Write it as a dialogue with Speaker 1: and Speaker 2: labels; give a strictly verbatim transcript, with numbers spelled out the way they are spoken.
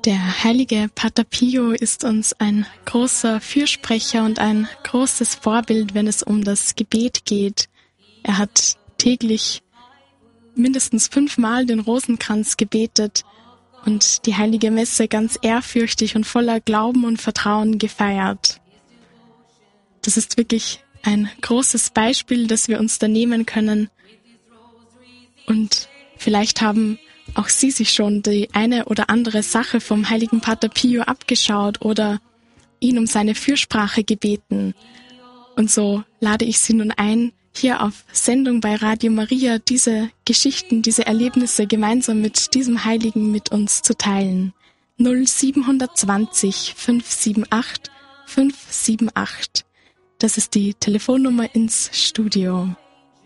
Speaker 1: Der heilige Pater Pio ist uns ein großer Fürsprecher und ein großes Vorbild, wenn es um das Gebet geht. Er hat täglich mindestens fünfmal den Rosenkranz gebetet und die heilige Messe ganz ehrfürchtig und voller Glauben und Vertrauen gefeiert. Das ist wirklich ein großes Beispiel, das wir uns da nehmen können. Und vielleicht haben auch Sie sich schon die eine oder andere Sache vom heiligen Pater Pio abgeschaut oder ihn um seine Fürsprache gebeten. Und so lade ich Sie nun ein, hier auf Sendung bei Radio Maria diese Geschichten, diese Erlebnisse gemeinsam mit diesem Heiligen mit uns zu teilen. null sieben zwanzig fünf sieben acht fünf sieben acht. Das ist die Telefonnummer ins Studio.